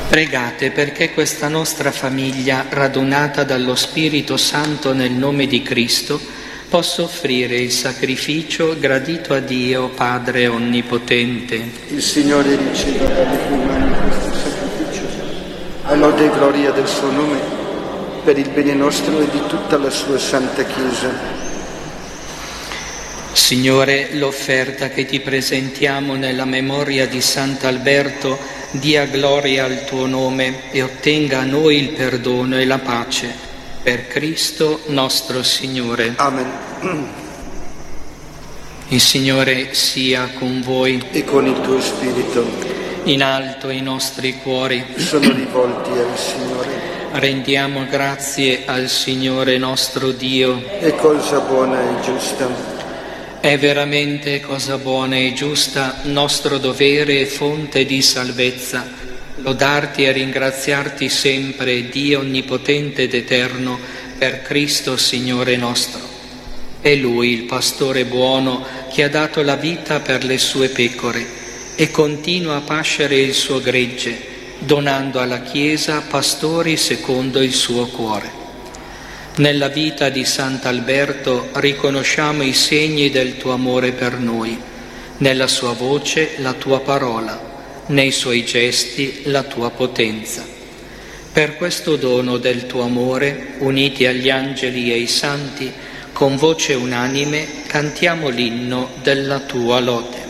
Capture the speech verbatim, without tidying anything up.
Pregate perché questa nostra famiglia, radunata dallo Spirito Santo nel nome di Cristo, possa offrire il sacrificio gradito a Dio Padre Onnipotente. Il Signore riceva dalle tue mani questo sacrificio, a lode e gloria del suo nome, per il bene nostro e di tutta la sua Santa Chiesa. Signore, l'offerta che ti presentiamo nella memoria di Sant'Alberto dia gloria al tuo nome e ottenga a noi il perdono e la pace. Per Cristo nostro Signore. Amen. Il Signore sia con voi. E con il tuo spirito. In alto i nostri cuori sono rivolti al Signore. Rendiamo grazie al Signore nostro Dio. È cosa buona e giusta. È veramente cosa buona e giusta, nostro dovere e fonte di salvezza, lodarti e ringraziarti sempre, Dio onnipotente ed eterno, per Cristo Signore nostro. È Lui, il pastore buono, che ha dato la vita per le sue pecore e continua a pascere il suo gregge, donando alla Chiesa pastori secondo il suo cuore. Nella vita di Sant'Alberto riconosciamo i segni del tuo amore per noi, nella sua voce la tua parola, nei suoi gesti la tua potenza. Per questo dono del tuo amore, uniti agli angeli e ai santi, con voce unanime cantiamo l'inno della tua lode.